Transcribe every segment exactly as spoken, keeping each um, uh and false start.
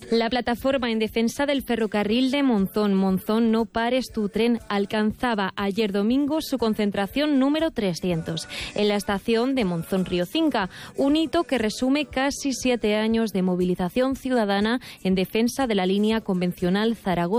La plataforma en defensa del ferrocarril de Monzón, Monzón no pares tu tren, alcanzaba ayer domingo su concentración número trescientos en la estación de Monzón Río Cinca, un hito que resume casi siete años de movilización ciudadana en defensa de la línea convencional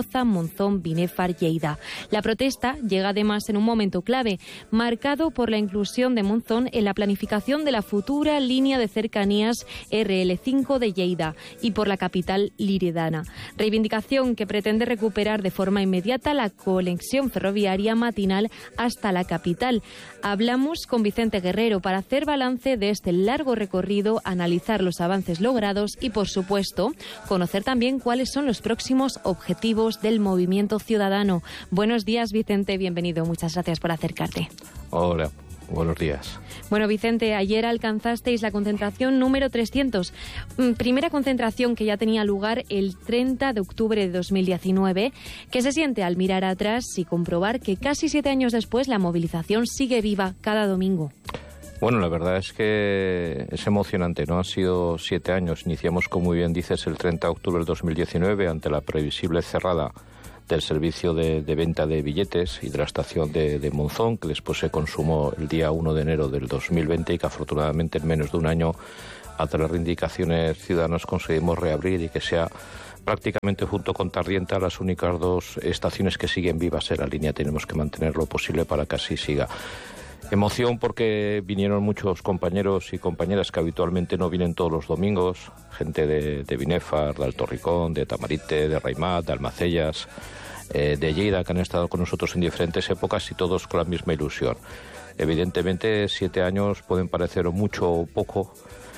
Zaragoza-Monzón-Binefar-Lleida. La protesta llega además en un momento clave, marcado por la inclusión de Monzón en la planificación de la futura línea de cercanías erre ele cinco de Lleida y por la capital liridana. Reivindicación que pretende recuperar de forma inmediata la conexión ferroviaria matinal hasta la capital. Hablamos con Vicente Guerrero para hacer balance de este largo recorrido, analizar los avances logrados y, por supuesto, conocer también cuáles son los próximos objetivos del movimiento ciudadano. Buenos días, Vicente, bienvenido. Muchas gracias por acercarte. Hola. Buenos días. Bueno, Vicente, ayer alcanzasteis la concentración número trescientos. Primera concentración que ya tenía lugar el treinta de octubre de dos mil diecinueve. ¿Qué se siente al mirar atrás y comprobar que casi siete años después la movilización sigue viva cada domingo? Bueno, la verdad es que es emocionante, ¿no? Han sido siete años. Iniciamos, como muy bien dices, el treinta de octubre del dos mil diecinueve ante la previsible cerrada del servicio de, de venta de billetes y de la estación de, de Monzón, que después se consumó el día uno de enero del dos mil veinte y que afortunadamente en menos de un año, a través de reivindicaciones ciudadanas, conseguimos reabrir y que sea prácticamente junto con Tardienta las únicas dos estaciones que siguen vivas en la línea. Tenemos que mantener lo posible para que así siga. Emoción porque vinieron muchos compañeros y compañeras que habitualmente no vienen todos los domingos, gente de, de Binefar, de Alto Ricón, de Tamarite, de Raimat, de Almacellas, eh, de Lleida, que han estado con nosotros en diferentes épocas y todos con la misma ilusión. Evidentemente, siete años pueden parecer mucho o poco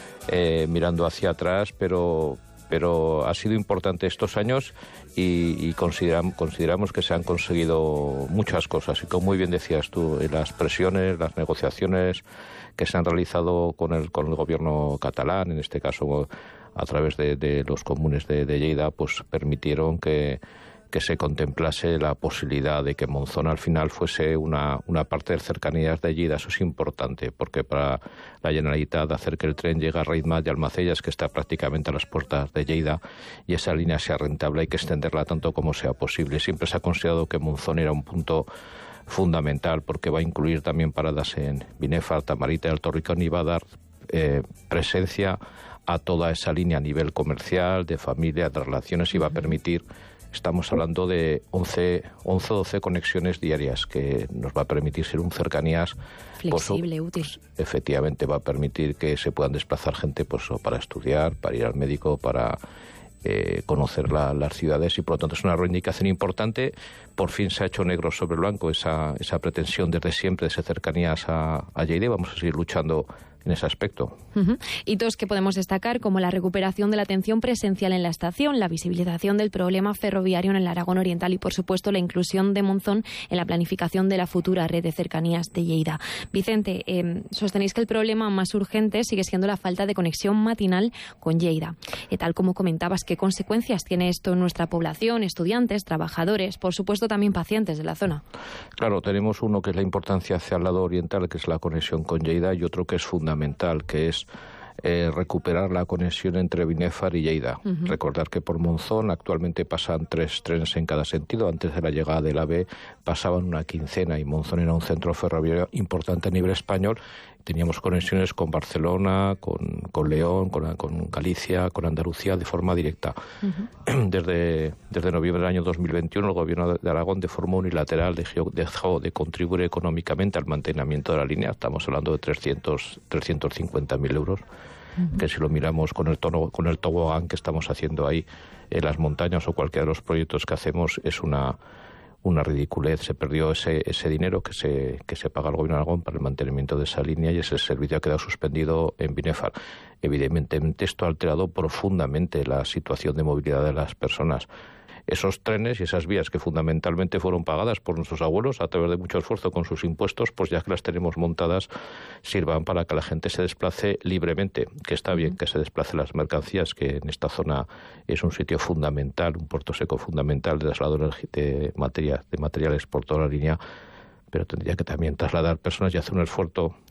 eh, mirando hacia atrás, pero, pero ha sido importante estos años y, y consideram, consideramos que se han conseguido muchas cosas. Y como muy bien decías tú, las presiones, las negociaciones que se han realizado con el, con el gobierno catalán, en este caso a través de, de los comunes de, de Lleida, pues permitieron que, que se contemplase la posibilidad de que Monzón al final fuese una, una parte de cercanías de Lleida. Eso es importante, porque para la Generalitat hacer que el tren llegue a Raimat y Almacellas, que está prácticamente a las puertas de Lleida, y esa línea sea rentable, hay que extenderla tanto como sea posible. Siempre se ha considerado que Monzón era un punto fundamental, porque va a incluir también paradas en Binefar, Tamarite, Alto Ricón, y va a dar eh, presencia a toda esa línea a nivel comercial, de familia, de relaciones, y va a permitir... Estamos hablando de once o doce conexiones diarias que nos va a permitir ser un cercanías flexible, pues, útil. Pues, efectivamente, va a permitir que se puedan desplazar gente pues, para estudiar, para ir al médico, para eh, conocer la, las ciudades, y por lo tanto es una reivindicación importante. Por fin se ha hecho negro sobre blanco esa, esa pretensión desde siempre de ser cercanías a, a Lleida. Vamos a seguir luchando en ese aspecto. Uh-huh. Hitos que podemos destacar como la recuperación de la atención presencial en la estación, la visibilización del problema ferroviario en el Aragón Oriental y, por supuesto, la inclusión de Monzón en la planificación de la futura red de cercanías de Lleida. Vicente, eh, sostenéis que el problema más urgente sigue siendo la falta de conexión matinal con Lleida. Eh, tal como comentabas, ¿qué consecuencias tiene esto en nuestra población, estudiantes, trabajadores, por supuesto también pacientes de la zona? Claro, tenemos uno que es la importancia hacia el lado oriental, que es la conexión con Lleida, y otro que es fundamental, que es eh, recuperar la conexión entre Binefar y Lleida. Uh-huh. Recordar que por Monzón actualmente pasan tres trenes en cada sentido. Antes de la llegada del AVE pasaban una quincena, y Monzón era un centro ferroviario importante a nivel español. Teníamos conexiones con Barcelona, con, con León, con, con Galicia, con Andalucía de forma directa. Uh-huh. Desde, desde noviembre del año dos mil veintiuno el Gobierno de Aragón, de forma unilateral, dejó, dejó de contribuir económicamente al mantenimiento de la línea. Estamos hablando de trescientos, trescientos cincuenta mil euros. Uh-huh. Que si lo miramos con el, tono, con el tobogán que estamos haciendo ahí en las montañas o cualquiera de los proyectos que hacemos, es una... una ridiculez. Se perdió ese, ese dinero que se, que se paga al Gobierno de Aragón para el mantenimiento de esa línea, y ese servicio ha quedado suspendido en Binefar. Evidentemente esto ha alterado profundamente la situación de movilidad de las personas. Esos trenes y esas vías que fundamentalmente fueron pagadas por nuestros abuelos a través de mucho esfuerzo con sus impuestos, pues ya que las tenemos montadas, sirvan para que la gente se desplace libremente, que está bien que se desplacen las mercancías, que en esta zona es un sitio fundamental, un puerto seco fundamental de traslado de, materia, de materiales por toda la línea, pero tendría que también trasladar personas y hacer un esfuerzo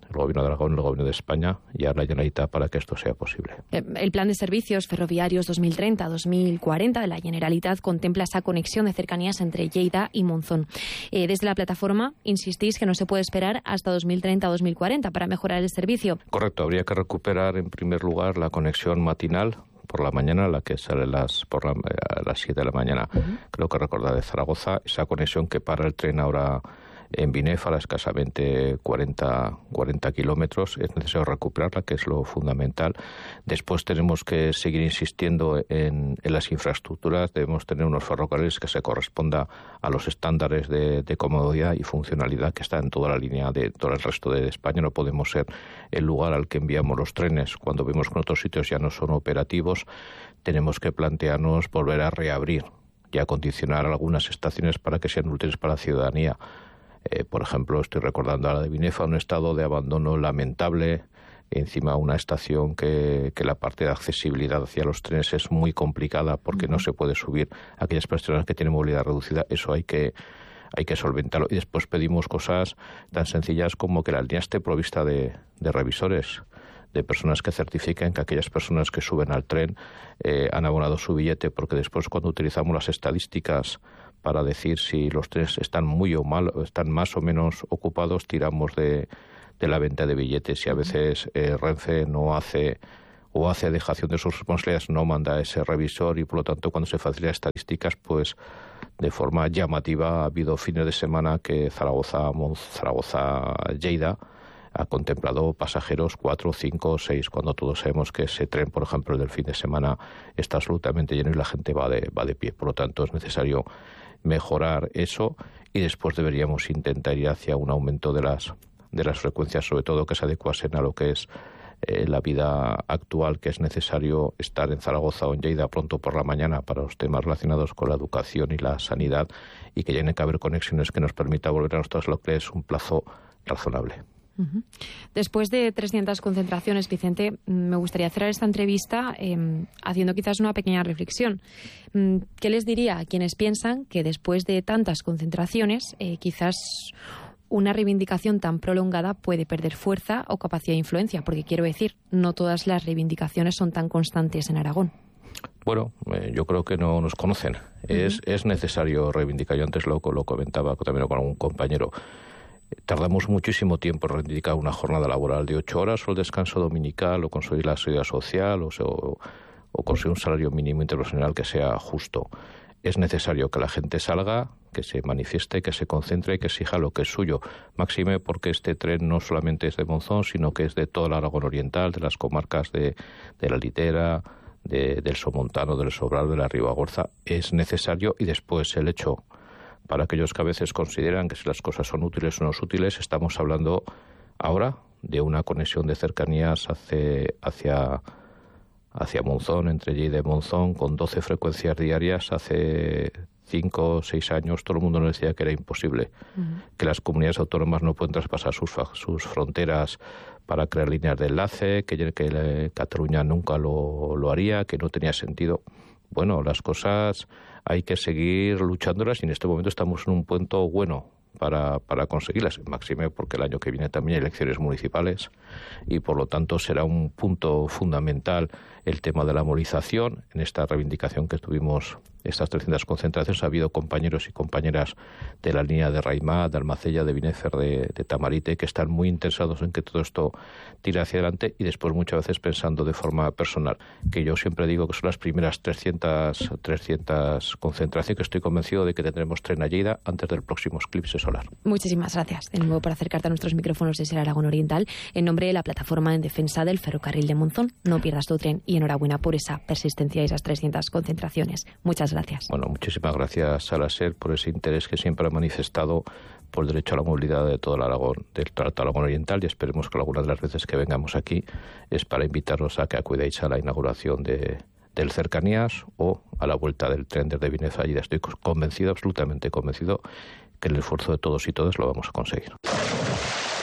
el Gobierno de Aragón, el Gobierno de España y a la Generalitat para que esto sea posible. El Plan de Servicios Ferroviarios dos mil treinta a dos mil cuarenta de la Generalitat contempla esa conexión de cercanías entre Lleida y Monzón. Eh, desde la plataforma insistís que no se puede esperar hasta dos mil treinta a dos mil cuarenta para mejorar el servicio. Correcto, habría que recuperar en primer lugar la conexión matinal por la mañana, la que sale las, por la, a las siete de la mañana, uh-huh. creo que recordar de Zaragoza, esa conexión que para el tren ahora en Binéfara, escasamente cuarenta kilómetros, es necesario recuperarla, que es lo fundamental. Después tenemos que seguir insistiendo en, en las infraestructuras, debemos tener unos ferrocarriles que se corresponda a los estándares de, de comodidad y funcionalidad que está en toda la línea de todo el resto de España. No podemos ser el lugar al que enviamos los trenes cuando vemos que en otros sitios ya no son operativos. Tenemos que plantearnos volver a reabrir y acondicionar algunas estaciones para que sean útiles para la ciudadanía. Eh, por ejemplo, estoy recordando a la de Binéfara, un estado de abandono lamentable, encima una estación que, que la parte de accesibilidad hacia los trenes es muy complicada porque uh-huh. no se puede subir a aquellas personas que tienen movilidad reducida. Eso hay que, hay que solventarlo. Y después pedimos cosas tan sencillas como que la línea esté provista de, de revisores, de personas que certifiquen que aquellas personas que suben al tren eh, han abonado su billete, porque después cuando utilizamos las estadísticas para decir si los trenes están muy o mal, están más o menos ocupados, tiramos de, de la venta de billetes y a veces eh, Renfe no hace o hace dejación de sus responsabilidades, no manda ese revisor y por lo tanto cuando se facilitan estadísticas, pues de forma llamativa ha habido fines de semana que Zaragoza, Zaragoza, Lleida ha contemplado pasajeros cuatro, cinco, seis, cuando todos sabemos que ese tren, por ejemplo, el del fin de semana está absolutamente lleno y la gente va de, va de pie. Por lo tanto, es necesario mejorar eso y después deberíamos intentar ir hacia un aumento de las, de las frecuencias, sobre todo que se adecuasen a lo que es eh, la vida actual, que es necesario estar en Zaragoza o en Lleida pronto por la mañana para los temas relacionados con la educación y la sanidad y que tiene que haber conexiones que nos permita volver a nuestras localidades un plazo razonable. Uh-huh. Después de trescientas concentraciones, Vicente, me gustaría cerrar esta entrevista eh, haciendo quizás una pequeña reflexión. ¿Qué les diría a quienes piensan que después de tantas concentraciones eh, quizás una reivindicación tan prolongada puede perder fuerza o capacidad de influencia? Porque quiero decir, no todas las reivindicaciones son tan constantes en Aragón. Bueno, eh, yo creo que no nos conocen. Uh-huh. Es, es necesario reivindicar. Yo antes lo, lo comentaba también con algún compañero. Tardamos muchísimo tiempo en reivindicar una jornada laboral de ocho horas o el descanso dominical o conseguir la seguridad social o, o, o conseguir un salario mínimo interprofesional que sea justo. Es necesario que la gente salga, que se manifieste, que se concentre y que exija lo que es suyo. Máxime porque este tren no solamente es de Monzón, sino que es de todo el Aragón Oriental, de las comarcas de, de la Litera, de, del Somontano, del Sobral, de la Ribagorza. Es necesario y después el hecho... Para aquellos que a veces consideran que si las cosas son útiles o no útiles, estamos hablando ahora de una conexión de cercanías hacia, hacia, hacia Monzón, entre Lleida y Monzón, con doce frecuencias diarias. Hace cinco o seis años todo el mundo nos decía que era imposible, uh-huh. que las comunidades autónomas no pueden traspasar sus, sus fronteras para crear líneas de enlace, que, que la, Cataluña nunca lo, lo haría, que no tenía sentido. Bueno, las cosas hay que seguir luchándolas y en este momento estamos en un punto bueno para, para conseguirlas, máxime porque el año que viene también hay elecciones municipales y por lo tanto será un punto fundamental el tema de la movilización. En esta reivindicación que tuvimos, estas trescientas concentraciones, ha habido compañeros y compañeras de la línea de Raimá, de Almacella, de Binéfara, de, de Tamarite, que están muy interesados en que todo esto tire hacia adelante y después muchas veces pensando de forma personal, que yo siempre digo que son las primeras trescientas, trescientas concentraciones, que estoy convencido de que tendremos tren a Lleida antes del próximo eclipse solar. Muchísimas gracias de nuevo por acercarte a nuestros micrófonos desde el Aragón Oriental en nombre de la plataforma en defensa del ferrocarril de Monzón. No pierdas tu tren y enhorabuena por esa persistencia y esas trescientas concentraciones. Muchas gracias. Bueno, muchísimas gracias a la SER por ese interés que siempre ha manifestado por el derecho a la movilidad de todo el Aragón, del Aragón Oriental, y esperemos que algunas de las veces que vengamos aquí es para invitaros a que acudéis a la inauguración de, del Cercanías o a la vuelta del tren desde Binéfara. Y estoy convencido, absolutamente convencido, que el esfuerzo de todos y todas lo vamos a conseguir.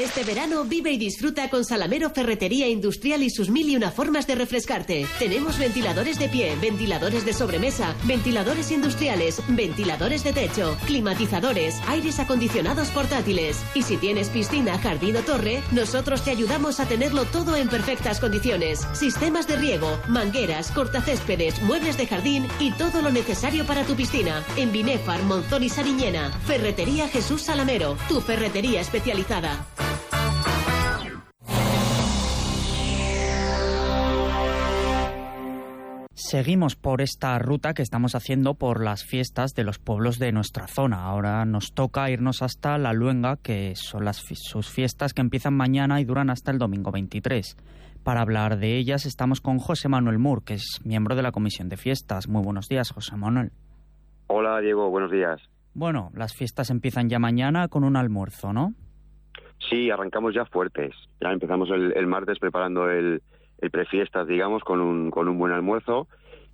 Este verano vive y disfruta con Salamero Ferretería Industrial y sus mil y una formas de refrescarte. Tenemos ventiladores de pie, ventiladores de sobremesa, ventiladores industriales, ventiladores de techo, climatizadores, aires acondicionados portátiles. Y si tienes piscina, jardín o torre, nosotros te ayudamos a tenerlo todo en perfectas condiciones. Sistemas de riego, mangueras, cortacéspedes, muebles de jardín y todo lo necesario para tu piscina. En Binéfar, Monzón y Sariñena. Ferretería Jesús Salamero, tu ferretería especializada. Seguimos por esta ruta que estamos haciendo por las fiestas de los pueblos de nuestra zona. Ahora nos toca irnos hasta La Luenga, que son las, sus fiestas que empiezan mañana y duran hasta el domingo veintitrés. Para hablar de ellas estamos con José Manuel Mur, que es miembro de la Comisión de Fiestas. Muy buenos días, José Manuel. Hola, Diego, buenos días. Bueno, las fiestas empiezan ya mañana con un almuerzo, ¿no? Sí, arrancamos ya fuertes. Ya empezamos el, el martes preparando el, el prefiestas, digamos, con un, con un buen almuerzo.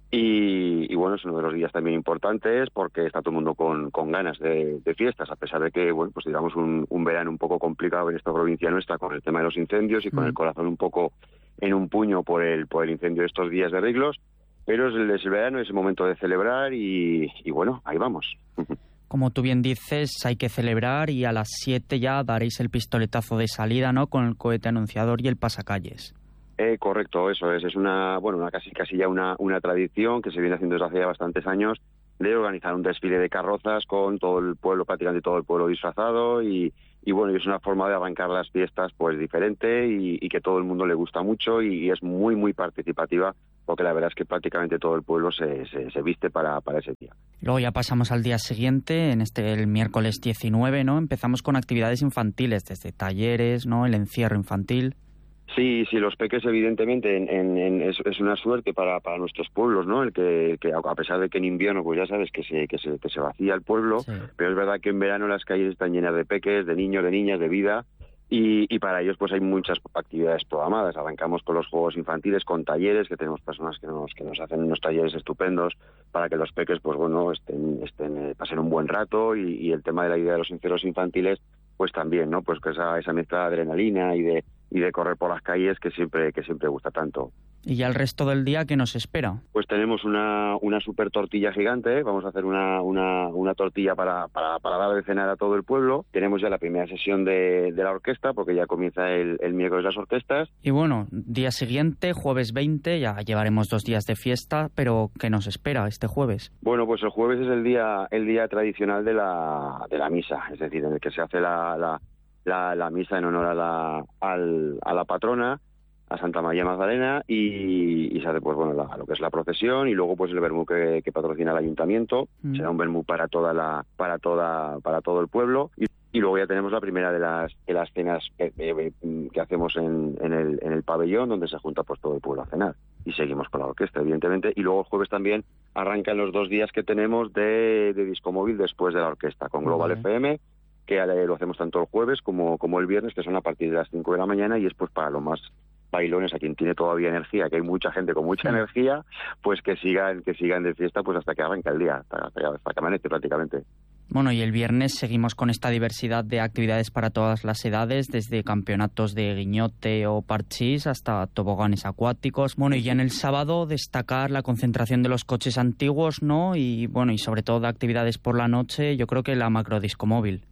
Y, y bueno, es uno de los días también importantes porque está todo el mundo con, con ganas de, de fiestas, a pesar de que, bueno, pues digamos un, un verano un poco complicado en esta provincia nuestra con el tema de los incendios y con mm. el corazón un poco en un puño por el, por el incendio de estos días de Riglos. Pero es el, es el verano, es el momento de celebrar y, y bueno, ahí vamos. Como tú bien dices, hay que celebrar y a las siete ya daréis el pistoletazo de salida, ¿no?, con el cohete anunciador y el pasacalles. Eh, correcto, eso es. Es una, bueno, una casi casi ya una, una tradición que se viene haciendo desde hace ya bastantes años de organizar un desfile de carrozas con todo el pueblo, prácticamente todo el pueblo disfrazado y, y bueno, y es una forma de arrancar las fiestas pues diferente y, y que todo el mundo le gusta mucho y, y es muy, muy participativa porque la verdad es que prácticamente todo el pueblo se, se, se viste para, para ese día. Luego ya pasamos al día siguiente, en este el miércoles diecinueve, ¿no? Empezamos con actividades infantiles, desde talleres, ¿no?, el encierro infantil. Sí, sí, los peques evidentemente en, en, en, es, es una suerte para, para nuestros pueblos, ¿no? El que, que a pesar de que en invierno, pues ya sabes que se, que se, que se vacía el pueblo, sí. Pero es verdad que en verano las calles están llenas de peques, de niños, de niñas, de vida. Y, y para ellos pues hay muchas actividades programadas. Arrancamos con los juegos infantiles, con talleres, que tenemos personas que nos que nos hacen unos talleres estupendos para que los peques pues bueno estén, estén eh, pasen un buen rato y, y el tema de la idea de los encierros infantiles pues también, ¿no? Pues que esa, esa mezcla de adrenalina y de y de correr por las calles que siempre que siempre gusta tanto. ¿Y ya el resto del día qué nos espera? Pues tenemos una, una super tortilla gigante, vamos a hacer una, una, una tortilla para, para, para dar de cenar a todo el pueblo. Tenemos ya la primera sesión de, de la orquesta, porque ya comienza el, el miércoles las orquestas. Y bueno, día siguiente, jueves veinte, ya llevaremos dos días de fiesta, pero ¿qué nos espera este jueves? Bueno, pues el jueves es el día el día tradicional de la, de la misa, es decir, en el que se hace la... la La, la misa en honor a la, al, a la patrona, a Santa María Magdalena, y, y se hace pues bueno la, lo que es la procesión y luego pues el vermú que, que patrocina el ayuntamiento. Mm. Será un vermú para toda la para toda para todo el pueblo y, y luego ya tenemos la primera de las de las cenas que, que, que hacemos en, en el en el pabellón donde se junta pues todo el pueblo a cenar y seguimos con la orquesta evidentemente y luego el jueves también arrancan los dos días que tenemos de, de disco móvil después de la orquesta con Global mm. F M, que lo hacemos tanto el jueves como, como el viernes, que son a partir de las cinco de la mañana, y es pues para los más bailones, a quien tiene todavía energía, que hay mucha gente con mucha sí. energía, pues que sigan que sigan de fiesta pues hasta que arranque el día, hasta, hasta, hasta que amanece prácticamente. Bueno, y el viernes seguimos con esta diversidad de actividades para todas las edades, desde campeonatos de guiñote o parchís hasta toboganes acuáticos. Bueno, y ya en el sábado destacar la concentración de los coches antiguos, ¿no? Y bueno, y sobre todo de actividades por la noche, yo creo que la macrodisco móvil.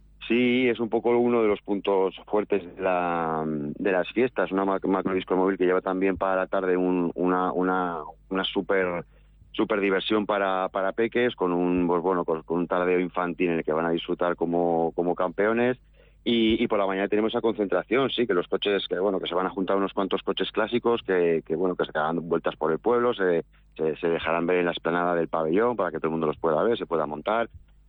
Sí, es un poco uno de los puntos fuertes de, la, de las fiestas, una macrodisco móvil que lleva también para la tarde un, una una una super super diversión para para peques con un pues bueno con, con un tardeo infantil en el que van a disfrutar como como campeones y, y por la mañana tenemos esa concentración, sí, que los coches que bueno que se van a juntar unos cuantos coches clásicos que, que bueno que se darán vueltas por el pueblo, se, se se dejarán ver en la explanada del pabellón para que todo el mundo los pueda ver, se pueda montar.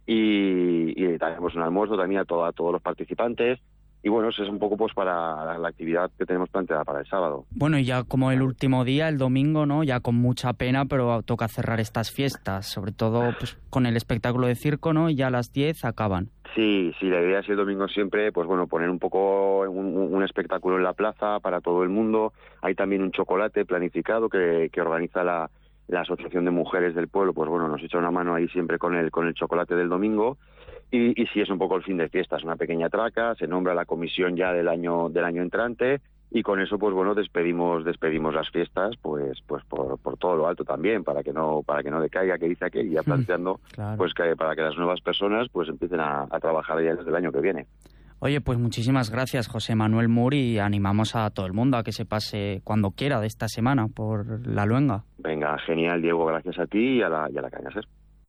Y, y tenemos un almuerzo también a, todo, a todos los participantes y bueno, eso es un poco pues para la, la actividad que tenemos planteada para el sábado. Bueno, y ya como el último día, el domingo, ¿no? Ya con mucha pena, pero toca cerrar estas fiestas, sobre todo pues con el espectáculo de circo, ¿no? Y ya a las diez acaban. Sí, sí, la idea es el domingo siempre, pues bueno, poner un poco un, un espectáculo en la plaza para todo el mundo. Hay también un chocolate planificado que, que organiza la la Asociación de Mujeres del Pueblo, pues bueno, nos echa una mano ahí siempre con el con el chocolate del domingo y, y sí es un poco el fin de fiesta, es una pequeña traca, se nombra la comisión ya del año del año entrante y con eso pues bueno despedimos despedimos las fiestas pues pues por, por todo lo alto también para que no para que no decaiga, que dice aquel, ya planteando claro. pues que para que las nuevas personas pues empiecen a, a trabajar ya desde el año que viene. Oye, pues muchísimas gracias, José Manuel Mur, y animamos a todo el mundo a que se pase cuando quiera de esta semana por la Luenga. Venga, genial, Diego, gracias a ti y a la, y a la Caña Ser.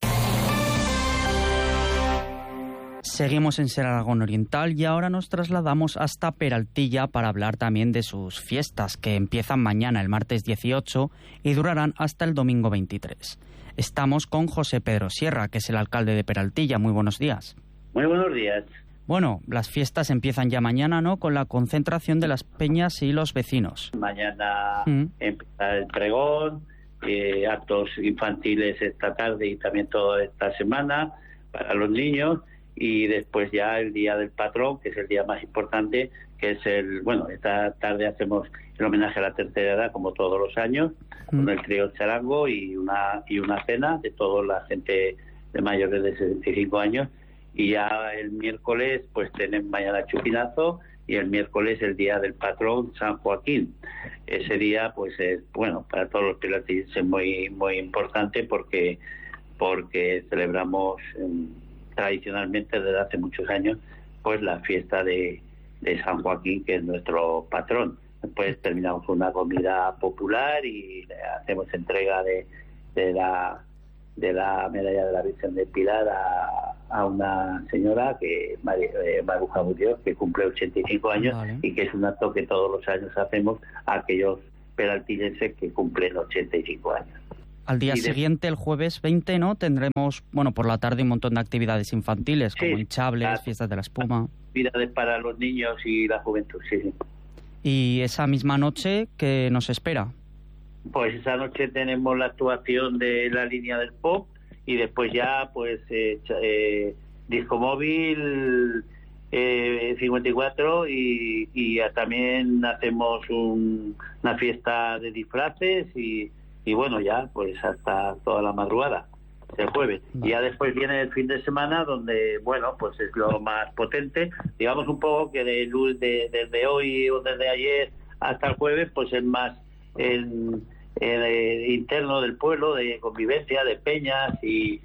Seguimos en Ser Aragón Oriental y ahora nos trasladamos hasta Peraltilla para hablar también de sus fiestas, que empiezan mañana, el martes dieciocho, y durarán hasta el domingo veintitrés. Estamos con José Pedro Sierra, que es el alcalde de Peraltilla. Muy buenos días. Muy buenos días. Bueno, las fiestas empiezan ya mañana, ¿no?, con la concentración de las peñas y los vecinos. Mañana mm. empieza el pregón, eh, actos infantiles esta tarde y también toda esta semana para los niños, y después ya el Día del Patrón, que es el día más importante, que es el... Bueno, esta tarde hacemos el homenaje a la tercera edad, como todos los años, mm. con el trío charango y una, y una cena de toda la gente de mayores de sesenta y cinco años. Y ya el miércoles, pues tenemos mañana chupinazo, y el miércoles el Día del Patrón San Joaquín. Ese día, pues es, bueno, para todos los peraltillenses es muy muy importante porque porque celebramos eh, tradicionalmente desde hace muchos años pues la fiesta de, de San Joaquín, que es nuestro patrón. Después terminamos con una comida popular y hacemos entrega de, de la de la medalla de la Virgen del Pilar a, a una señora que eh, Maruja Murillo, que cumple ochenta y cinco años, vale. Y que es un acto que todos los años hacemos a aquellos peraltillenses que cumplen ochenta y cinco años. Al día y siguiente, de... el jueves veinte, ¿no?, tendremos, bueno, por la tarde un montón de actividades infantiles, sí, como hinchables, la... fiestas de la espuma. Actividades para los niños y la juventud, sí, sí. Y esa misma noche, ¿qué nos espera? Pues esa noche tenemos la actuación de la línea del pop y después ya pues eh, eh, disco móvil eh, cincuenta y cuatro y, y también hacemos un, una fiesta de disfraces y, y bueno ya pues hasta toda la madrugada el jueves. Y ya después viene el fin de semana donde bueno pues es lo más potente, digamos un poco que de, de, desde hoy o desde ayer hasta el jueves pues es más el Eh, interno del pueblo, de convivencia, de peñas y,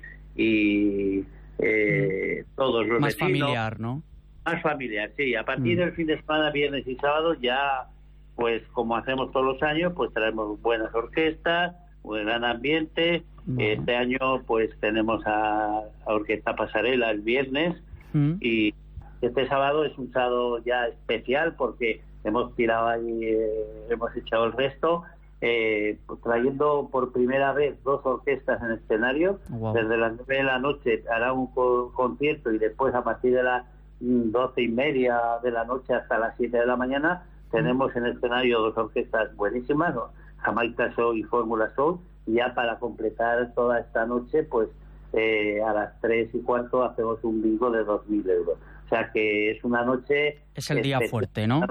y eh, todos los más vecinos. Más familiar, ¿no? Más familiar, sí. A partir mm. del fin de semana, viernes y sábado, ya, pues como hacemos todos los años, pues traemos buenas orquestas, un gran ambiente. Mm. Este año, pues tenemos a, a Orquesta Pasarela el viernes mm. y este sábado es un sábado ya especial porque hemos tirado ahí, eh, hemos echado el resto. Eh, trayendo por primera vez dos orquestas en escenario. Wow. Desde las nueve de la noche hará un co- concierto y después a partir de las doce y media de la noche hasta las siete de la mañana tenemos en escenario dos orquestas buenísimas, ¿no? Jamaica Show y Fórmula Show, y ya para completar toda esta noche pues eh, a las tres y cuarto hacemos un bingo de dos mil euros. O sea que es una noche... Es el día fuerte, ¿no?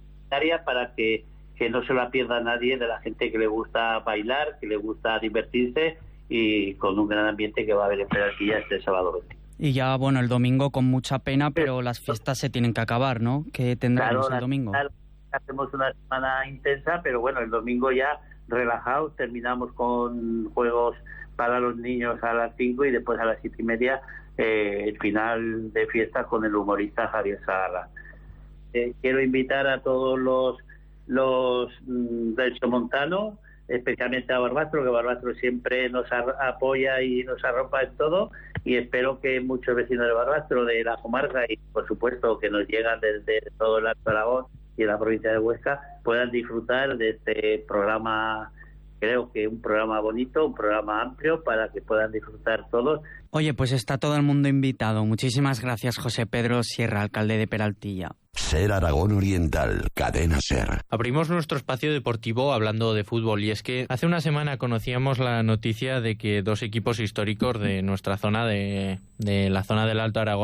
Para que que no se la pierda nadie de la gente que le gusta bailar, que le gusta divertirse y con un gran ambiente que va a haber en Peraltilla este sábado veinte. Y ya, bueno, el domingo con mucha pena, pero las fiestas se tienen que acabar, ¿no? ¿Qué tendremos claro, el domingo? Claro, hacemos una semana intensa, pero bueno, el domingo ya relajados, terminamos con juegos para los niños a las cinco y después a las siete y media eh, el final de fiesta con el humorista Javier Sagarra. Eh, quiero invitar a todos los los mm, del Somontano, especialmente a Barbastro, que Barbastro siempre nos ar- apoya y nos arropa en todo, y espero que muchos vecinos de Barbastro, de la comarca y por supuesto que nos llegan desde todo el Alto Aragón y la provincia de Huesca puedan disfrutar de este programa. Creo que un programa bonito, un programa amplio para que puedan disfrutar todos. Oye, pues está todo el mundo invitado. Muchísimas gracias, José Pedro Sierra, alcalde de Peraltilla. Ser Aragón Oriental, Cadena Ser. Abrimos nuestro espacio deportivo hablando de fútbol, y es que hace una semana conocíamos la noticia de que dos equipos históricos de nuestra zona, de, de la zona del Alto Aragón,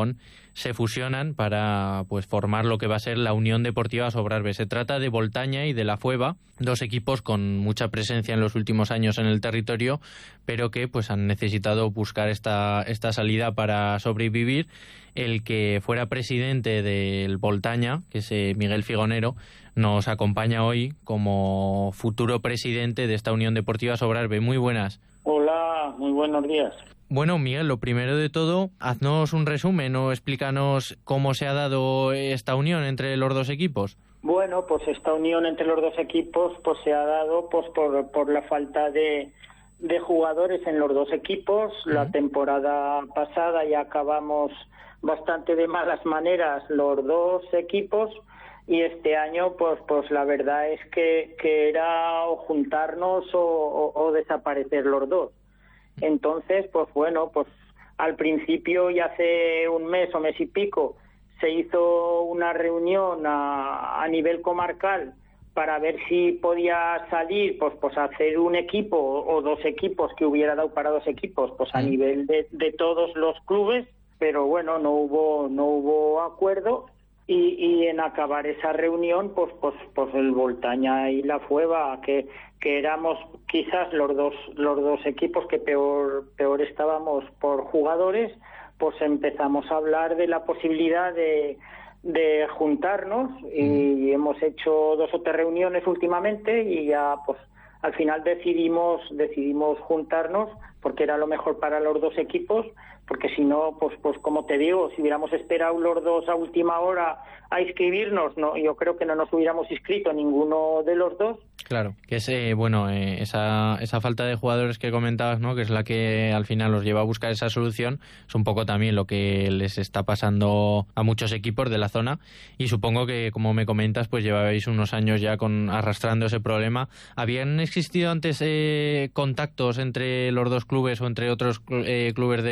se fusionan para pues formar lo que va a ser la Unión Deportiva Sobrarbe. Se trata de Voltaña y de La Fueva, dos equipos con mucha presencia en los últimos años en el territorio, pero que pues han necesitado buscar esta, esta salida para sobrevivir. El que fuera presidente del Voltaña, que es Miguel Figonero, nos acompaña hoy como futuro presidente de esta Unión Deportiva Sobrarbe. Muy buenas. Hola, muy buenos días. Bueno, Miguel, lo primero de todo, haznos un resumen o explícanos cómo se ha dado esta unión entre los dos equipos. Bueno, pues esta unión entre los dos equipos pues se ha dado pues por, por la falta de, de jugadores en los dos equipos. Uh-huh. La temporada pasada ya acabamos bastante de malas maneras los dos equipos y este año pues pues la verdad es que, que era o juntarnos o, o, o desaparecer los dos. Entonces, pues bueno, pues al principio y hace un mes o mes y pico se hizo una reunión a, a nivel comarcal para ver si podía salir, pues pues hacer un equipo o dos equipos que hubiera dado para dos equipos, pues a nivel de, de todos los clubes, pero bueno, no hubo no hubo acuerdo. Y, y en acabar esa reunión, pues pues pues el Voltaña y La Fueva, que que éramos quizás los dos los dos equipos que peor peor estábamos por jugadores, pues empezamos a hablar de la posibilidad de de juntarnos y hemos hecho dos o tres reuniones últimamente y ya pues al final decidimos decidimos juntarnos porque era lo mejor para los dos equipos, porque si no, pues pues como te digo, si hubiéramos esperado los dos a última hora a inscribirnos, no, yo creo que no nos hubiéramos inscrito ninguno de los dos. Claro, que es eh, bueno eh, esa esa falta de jugadores que comentabas, ¿no? Que es la que al final los lleva a buscar esa solución, es un poco también lo que les está pasando a muchos equipos de la zona y supongo que, como me comentas, pues llevabais unos años ya con arrastrando ese problema. ¿Habían existido antes eh, contactos entre los dos clubes o entre otros eh, clubes de